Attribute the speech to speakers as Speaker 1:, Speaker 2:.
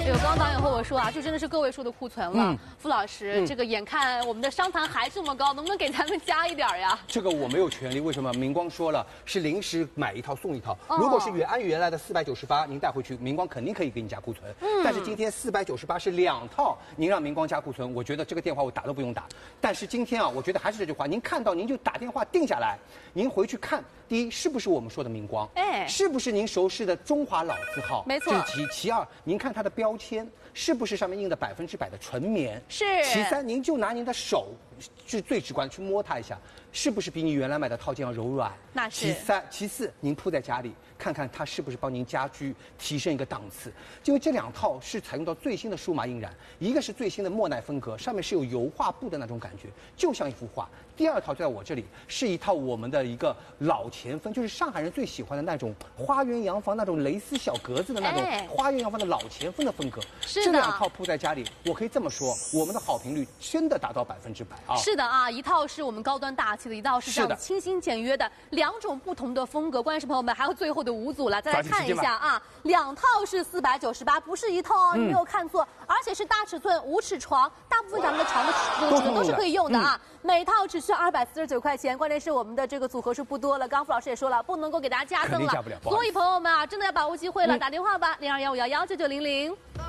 Speaker 1: 有刚刚导演和我说啊，就真的是个位数的库存了。傅老师，这个眼看我们的商谈还这么高，能不能给咱们加一点呀？
Speaker 2: 这个我没有权利，为什么？明光说了是临时买一套送一套，如果是按原来的498，您带回去，明光肯定可以给你加库存。但是今天498是2套，您让明光加库存，我觉得这个电话我打都不用打。但是今天啊，我觉得还是这句话，您看到您就打电话定下来，您回去看，第一是不是我们说的明光？是不是您熟悉的中华老字号？
Speaker 1: 没错。
Speaker 2: 这是其二，您看它的标签是不是上面印的100%的纯棉？
Speaker 1: 是。
Speaker 2: 其三，您就拿您的手，是最直观的去摸它一下，是不是比你原来买的套件要柔软？
Speaker 1: 那是。
Speaker 2: 其四，您铺在家里，看看它是不是帮您家居提升一个档次。因为这2套是采用到最新的数码印染，一个是最新的莫奈风格，上面是有油画布的那种感觉，就像一幅画。第2套就在我这里，是一套我们的一个老前锋，就是上海人最喜欢的那种花园洋房那种蕾丝小格子的那种花园洋房的老前锋的风格。
Speaker 1: 是的。
Speaker 2: 这2套铺在家里，我可以这么说，我们的好评率真的达到100%啊！
Speaker 1: 是的啊，一套是我们高端大气的，一套是这样清新简约的，2种不同的风格。关键是朋友们，还有最后的5组了，再来看一下啊，2套是498，不是一套哦，你没有看错，而且是大尺寸5尺床，大部分咱们的床的尺寸都是可以用的啊。每套只需249块钱，关键是我们的这个组合数不多了。刚傅老师也说了，不能够给大家加赠了，所以朋友们啊，真的要把握机会了，打电话吧，0215119900。